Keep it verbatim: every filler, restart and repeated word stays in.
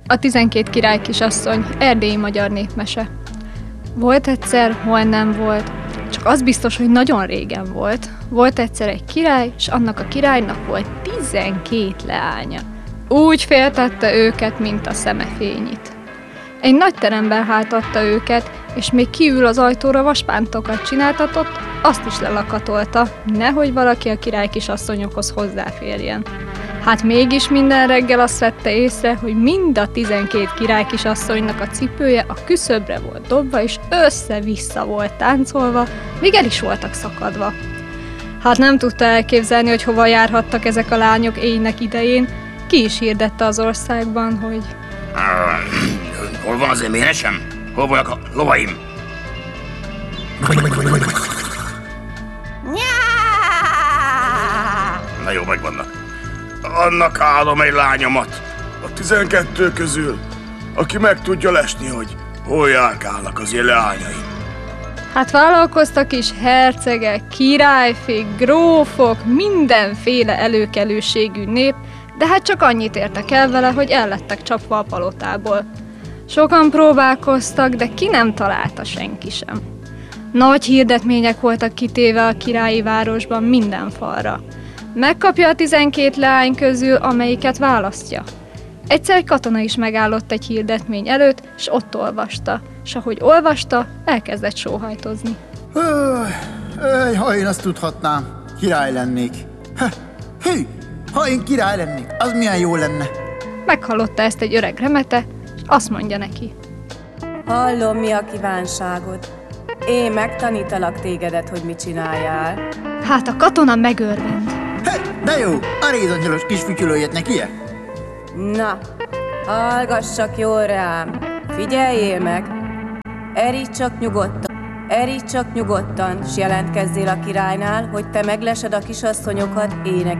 A tizenkét király kisasszony, erdélyi magyar népmese. Volt egyszer, hol nem volt, csak az biztos, hogy nagyon régen volt. Volt egyszer egy király, és annak a királynak volt tizenkét leánya. Úgy féltette őket, mint a szeme fényit. Egy nagy teremben hátadta őket, és még kívül az ajtóra vaspántokat csináltatott, azt is lelakatolta, nehogy valaki a király kisasszonyokhoz hozzáférjen. Hát mégis minden reggel azt vette észre, hogy mind a tizenkét király kisasszonynak a cipője a küszöbre volt dobva, és össze-vissza volt táncolva, míg el is voltak szakadva. Hát nem tudta elképzelni, hogy hova járhattak ezek a lányok éjnek idején, ki is hirdette az országban, hogy... Hol van az én ménesem? Hol vannak a lovaim? Na jó, megvannak. Annak állom egy lányomat a tizenkettő közül, aki meg tudja lesni, hogy hol járkálnak az én leányaim. Hát vállalkoztak is hercegek, királyfék, grófok, mindenféle előkelőségű nép, de hát csak annyit értek el vele, hogy ellettek csapva a palotából. Sokan próbálkoztak, de ki nem találta senki sem. Nagy hirdetmények voltak kitéve a királyi városban minden falra. Megkapja a tizenkét leány közül, amelyiket választja. Egyszer egy katona is megállott egy hirdetmény előtt, és ott olvasta. És ahogy olvasta, elkezdett sóhajtozni. Öj, ha én azt tudhatnám, király lennék. Hű, ha én király lennék, az milyen jó lenne. Meghallotta ezt egy öreg remete, és azt mondja neki. Hallom, mi a kívánságod. Én megtanítalak tégedet, hogy mit csináljál. Hát a katona megörvend. De jó, a rézangyalos kis fütyülőjét neki -e? Na, hallgass csak jól rám. Figyeljél meg. Eríts csak nyugodtan. Eríts csak nyugodtan, s jelentkezzél a királynál, hogy te meglesed a kisasszonyokat ének